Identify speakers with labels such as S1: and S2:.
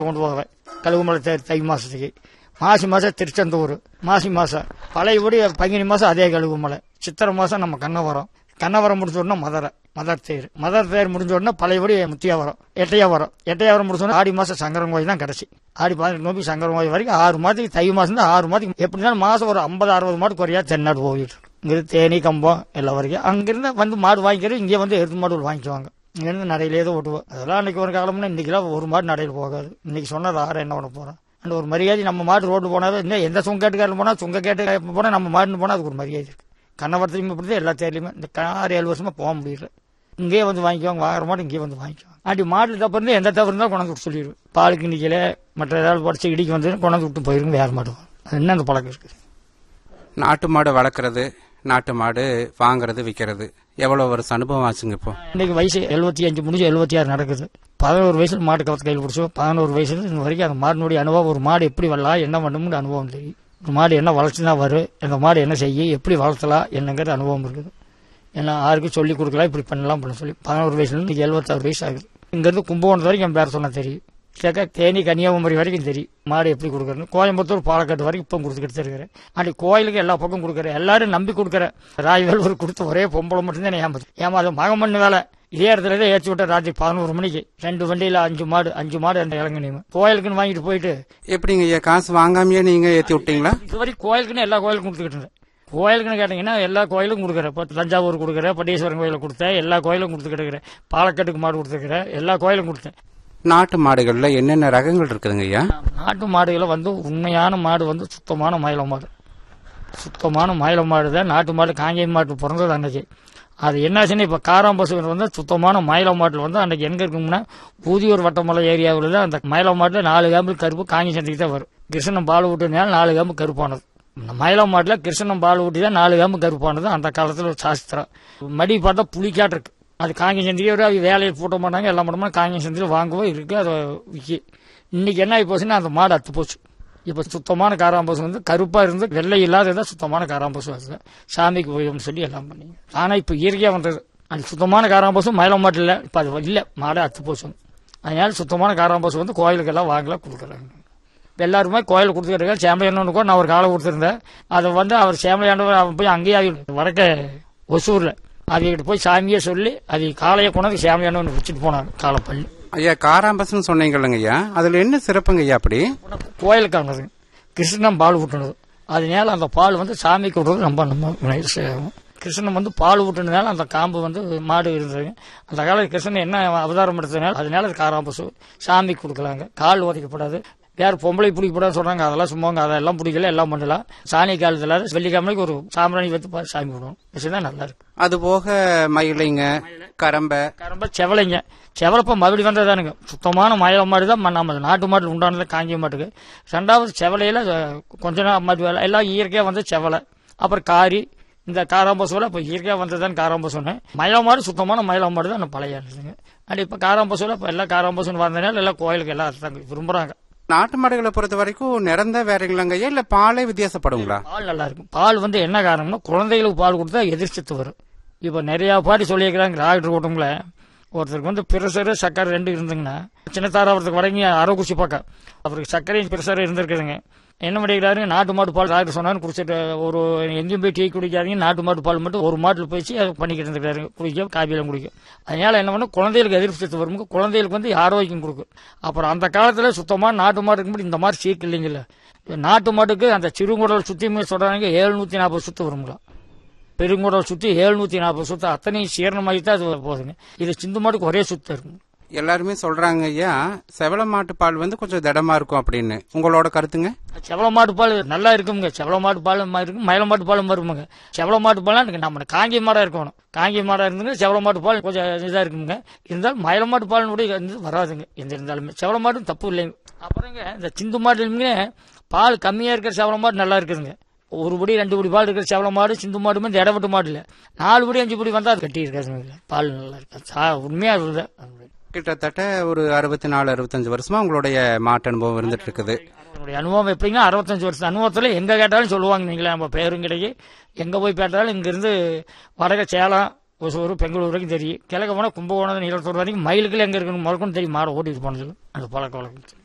S1: கொண்டு போவேன். கழுகுமலை தை மாசத்துக்கு, மாசி மாசம் திருச்செந்தூர், மாசி மாசம் பழையபடி பங்குனி மாசம் அதே கழுகுமலை, சித்திரை மாசம் நம்ம கண்ணவரம் முடிஞ்ச உடனே மதர் தேர் முடிஞ்ச உடனே பழையபடி முத்தியாவரம், எட்டையாவரம் முடிச்ச உடனே ஆடி மாசம் சங்கரங்கோயில் தான் கடைசி. ஆடி 18 நோம்பி சங்கரங்கோயில் வரைக்கும் 6 மாதத்துக்கு, தை மாசம் தான் 6 மாதத்துக்கு. எப்படினாலும் மாசம் ஒரு 50-60 மாடு குறையா தென்னாடு போயிட்டு இங்கிருந்து தேனி கம்பம் எல்லாம் வரைக்கும். அங்கிருந்து வந்து மாடு வாங்கிக்கிறது, இங்கே வந்து எருது மாடு வாங்கிக்குவாங்க. இங்கிருந்து நடையிலே தான் ஓட்டுவோம். அதெல்லாம் அன்னைக்கு ஒரு காலம்னா இன்னைக்கெல்லாம் ஒரு மாடு நடையில் போகாது. இன்னைக்கு சொன்னது ஆறு என்ன பண்ண போறோம். அந்த ஒரு மரியாதை நம்ம மாடு ரோடு போனாவே இன்னும் எந்த சுங்கேட்டுக்காரில் போனா சுங்க கேட்டு போனால் நம்ம மாடுன்னு போனால் அதுக்கு ஒரு மரியாதை இருக்கு. கண்ணவரத்துலையுமே இப்படி எல்லா தேர்லையுமே இந்த 6-7 வருஷமா போக முடியல. இங்கேயே வந்து வாங்கிக்குவாங்க, வாங்குற மாடு இங்கேயே வந்து வாங்கிக்குவாங்க. அப்படி மாட்டில் தப்பு இருந்தால் எந்த தப்பு இருந்தாலும் கொண்டாந்து விட்டு சொல்லிடுவோம். பாலுக்கு நிற்கல மற்ற ஏதாவது படிச்சு இடிக்கு வந்து கொண்டாந்து விட்டு போயிருங்க, வேறு மாடு. அது என்ன அந்த பழக்கம் இருக்குது.
S2: நாட்டு மாடு வளர்க்குறது, நாட்டு மாடு வாங்குறது, விற்கிறது எவ்வளவு வருஷம் அனுபவம் ஆச்சுங்க? இப்போ
S1: இன்னைக்கு வயசு 75 முடிஞ்சு 76 நடக்குது. 11 வயசுல மாட்டு கவத்து கையில் பிடிச்சோம். 11 வயசுல இந்த வரைக்கும் அந்த மாடினுடைய அனுபவம், ஒரு மாடு எப்படி வரலாம், என்ன பண்ணணும்னு அனுபவம் தெரியும். ஒரு மாடு என்ன வளர்ச்சினா வரும், அந்த மாடு என்ன செய்ய, எப்படி வளர்த்தலாம் என்னங்கிற அனுபவம் இருக்குது. ஏன்னா யாருக்கும் சொல்லி கொடுக்கலாம், இப்படி பண்ணலாம் அப்படின்னு சொல்லி 11 வயசுல இன்னைக்கு 76 வயசு ஆகுது. இங்கிருந்து கும்பகோணத்து வரைக்கும் என் பேர் சொன்னா தெரியும். தேனி கன்னியாகுமரி வரைக்கும் தெரியும் மாடு எப்படி கொடுக்குறேன்னு. கோயம்புத்தூர் பாலக்காடு வரைக்கும் இப்போ கொடுத்துக்கிட்டு இருக்கிறேன். அப்படி கோயிலுக்கு எல்லா பக்கம் கொடுக்குறேன். எல்லாரும் நம்பி கொடுக்குறேன். ராஜவேல் கொடுத்த ஒரே பொம்பளை மட்டும்தான் ஏமாது மகமண்ணு வேலை. இதே இடத்துல தான் ஏற்றி விட்ட ராத்திரி 11 மணிக்கு 2 வண்டியில 5 மாடு அந்த இளங்கனியும் கோயிலுக்குன்னு வாங்கிட்டு போயிட்டு.
S2: எப்படிங்க காசு வாங்காமையே நீங்க ஏற்றி விட்டீங்களா?
S1: இது வரைக்கும் கோயிலுக்குன்னு எல்லா கோயிலுக்கும் கொடுத்துக்கிட்டு இருந்தேன். கோயிலுக்குன்னு கேட்டீங்கன்னா எல்லா கோயிலும் கொடுக்குறேன். இப்போ தஞ்சாவூர் கொடுக்குறேன், பட்டீஸ்வரன் கோயிலுக்கு கொடுத்தேன், எல்லா கோயிலும் கொடுத்துக்கிட்டு இருக்கிறேன். பாலக்காட்டுக்கு மாடு கொடுத்துருக்கிறேன், எல்லா கோயிலும் கொடுத்தேன்.
S2: நாட்டு மாடுகள்ல என்னென்ன ரகங்கள் இருக்குதுங்க ஐயா?
S1: நாட்டு மாடுகளை வந்து உண்மையான மாடு வந்து சுத்தமான மயில மாடு தான் நாட்டு மாடு. காங்கேயம் மாட்டு பிறந்தது அன்னைக்கு. அது என்னாச்சுன்னா இப்போ காராம்பசு வந்து சுத்தமான மயில மாட்டில் வந்து அன்னைக்கு எங்க இருக்கும்னா பூதியூர் வட்டமலை ஏரியாவில் தான் அந்த மயில மாட்டில் 4 கேம்பு கருப்பு காங்கி சந்தைக்கு தான் வரும். கிருஷ்ணன் பால் ஊட்டினால 4 கேம்பு கருப்பானது. இந்த மயில மாட்டில் கிருஷ்ணன் பால் ஊட்டி தான் 4 கேம்பு கருப்பானது. அந்த காலத்தில் சாஸ்திரம் மடி பார்த்தா புளிக்காட்டு இருக்கு. அது காங்கி சந்தைக்கு வரும். அது வேலையை போட்ட மாட்டாங்க, எல்லாம் பண்ண காங்கி சந்தையில் வாங்குவோம் இருக்கு, அதை விற்கி. இன்னைக்கு என்ன ஆகி போச்சுன்னா அந்த மாடு அத்து போச்சு. இப்போ சுத்தமான காராம்பசு வந்து கருப்பாக இருந்து வெள்ளை இல்லாததான் சுத்தமான காராம்பசு வருது. சாமிக்கு போயிடும்னு சொல்லி எல்லாம் பண்ணீங்க. ஆனால் இப்போ இயற்கையாக வந்தது அது சுத்தமான காராம்பசு மயில மாட்டு இல்லை. இப்போ அது இல்லை, மாடை அத்து போச்சு. அதனால சுத்தமான காராம்பசு வந்து கோயிலுக்கெல்லாம் வாங்கலாம் கொடுக்குறாங்க. எல்லாருமே கோயில் கொடுத்துக்கிட்டு சேம்பையானு கூட நான் ஒரு காலை கொடுத்துருந்தேன். அதை வந்து அவர் சேம்பையானவர் அவன் போய் அங்கேயே வடக்க ஒசூரில் அவங்ககிட்ட போய் சாமியே சொல்லி அது காலையை கொண்டாந்து சேம்பையானு வச்சுட்டு போனாங்க காலை பண்ணி.
S2: ஐயா காராம்பசுன்னு சொன்னீங்க ஐயா, அதுல என்ன சிறப்புங்க ஐயா? அப்படி
S1: கோயிலுக்கானது கிருஷ்ணன் பால் ஊட்டுனது. அதனால அந்த பால் வந்து சாமிக்கு விடுறது நம்ம சேவும். கிருஷ்ணன் வந்து பால் ஊட்டுனதுனால அந்த காம்பு வந்து மாடு இருந்தது. அந்த காலத்தில் கிருஷ்ணன் என்ன அவதாரம் எடுத்ததுனால அதனால அது காராம்பசு சாமிக்கு கொடுக்கலாங்க. கால் உதைக்கப்படாது, யார் பொம்பளை பிடிக்கப்படாது சொல்றாங்க, அதெல்லாம் சும்மாங்க, அதெல்லாம் பிடிக்கல, எல்லாம் பண்ணலாம். சாணி காலத்துல வெள்ளிக்கிழமைக்கு ஒரு சாம்பிராணி வச்சு சாமி விடுவோம். விஷயம் நல்லா இருக்கு.
S2: அது போக மயிலைங்க, கரம்ப
S1: செவலைங்க. செவலப்ப மறுபடி வந்ததானுங்க. சுத்தமான மயில மாடு தான் நம்ம நாட்டு மாடு உண்டானது காங்கிய மாட்டுக்கு. 2வது செவலையில கொஞ்ச நாள் மாட்டு வேலை எல்லாம் இயற்கையா வந்து செவலை. அப்புறம் காரி இந்த காராம்பசுல இப்போ இயற்கையா வந்ததுதான் காராம்பசுன்னு. மயில மாடு சுத்தமான மயில மாடு தான் பழைய இருந்துங்க. அப்படி இப்ப காராம்பசுல இப்ப எல்லாம் காராம்பசுன்னு வந்ததுனால எல்லாம் கோயிலுக்கு எல்லாம் விரும்புறாங்க.
S2: நாட்டு மாடுகளை பொறுத்த வரைக்கும் நிறந்த வேற இல்லைங்கய்யா, இல்ல பாலே வித்தியாசப்படுங்களா?
S1: பால் நல்லா இருக்கும். பால் வந்து என்ன காரணம்னா குழந்தைகளுக்கு பால் கொடுத்தா எதிர்ச்சத்து வரும். இப்ப நிறைய பாட்டி சொல்லியிருக்கிறாங்க டாக்டர் கூட்டங்கள. ஒருத்தருக்கு வந்து பிரஷரு சக்கரை 2 இருந்துங்கன்னா சின்னத்தார ஒருத்தருக்கு வரைக்கும் அரகுச்சி பார்க்க அவருக்கு சர்க்கரையும் பிரஷர் இருந்திருக்குதுங்க. என்ன பண்ணிக்கிறாரு, நாட்டு மாட்டு பால் டாக்டர் சொன்னாரு குடிச்சிட்டு ஒரு எங்கேயும் போய் டீ குடிக்காதீங்க, நாட்டு மாட்டு பால் மட்டும் ஒரு மாட்டில் போயிடுச்சு அதை பண்ணிக்கிட்டு இருந்திருக்காரு. குடிக்க காபியெல்லாம் குடிக்கும். அதனால என்ன பண்ண குழந்தைகளுக்கு எதிர்ப்பு சத்து வரும், குழந்தைகளுக்கு வந்து ஆரோக்கியம் கொடுக்கும். அப்புறம் அந்த காலத்துல சுத்தமா நாட்டு மாடு இருக்கும்போது இந்த மாதிரி சீக்கு இல்லைங்கல்ல. நாட்டு மாட்டுக்கு அந்த சிறுங்குடல் சுத்தி சொல்றாங்க 740 சுத்து வருங்களா. பெருங்குடல் சுத்தி 740 சுத்து அத்தனையும் சீரணமாகி தான் அது போகுதுங்க. இது சிந்து மாட்டுக்கு ஒரே சுத்தம் இருக்கும்.
S2: எல்லாருமே சொல்றாங்க ஐயா செவல மாட்டு பால் வந்து கொஞ்சம் திடமா இருக்கும் அப்படின்னு, உங்களோட கருத்துங்க?
S1: செவல மாட்டு பால் நல்லா இருக்குங்க. செவல மாட்டு பால் இருக்கும், மயில மாட்டு பாலும் வருமுங்க. செவல மாட்டு பால் நம்ம காங்கி மாடா இருக்கணும். காங்கி மாடா இருந்துங்க செவல மாட்டு பால் கொஞ்சம் இதா இருக்குங்க. இருந்தாலும் மயில மாட்டு பாலினுடைய வராதுங்க எந்த இருந்தாலுமே. செவல மாட்டும் தப்பு இல்லைங்க. அப்புறங்க இந்த சிந்து மாட்டுமே பால் கம்மியா இருக்கிற செவல மாடு நல்லா இருக்குதுங்க. 1 படி 2 படி பால் இருக்கிற செவல மாடு சிந்து மாடுமே இந்த இடப்பட்டு மாடு இல்ல. 4 படி 5 படி வந்தா அது கட்டி இருக்காது, பால் நல்லா இருக்காது. உண்மையா இருக்குதான்.
S2: கிட்டத்தட்ட ஒரு 64-65 வருஷமா உங்களுடைய மாட்டு அனுபவம் இருந்துட்டு இருக்குது.
S1: அனுபவம் எப்படின்னா 65 வருஷம் அனுபவத்துல எங்க கேட்டாலும் சொல்லுவாங்க. நீங்களே நம்ம பேரும் கிடைக்கு எங்க போய் கேட்டாலும் இங்க இருந்து வடக்க சேலம் ஒசூர் பெங்களூர் வரைக்கும் தெரியும். கிழக்கு போனா கும்பகோணம் நீலத்தூர் வரைக்கும் மயிலுக்குள்ள எங்க இருக்குன்னு முதற்கொண்டு தெரியும். மாடை ஓட்டிட்டு போனது அந்த பழக்க வழக்கம்.